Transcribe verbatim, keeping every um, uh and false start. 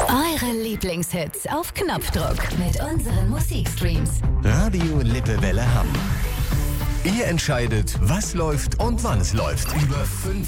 Eure Lieblingshits auf Knopfdruck mit unseren Musikstreams. Radio Lippewelle Hamm. Ihr entscheidet, was läuft und wann es läuft. Über fünf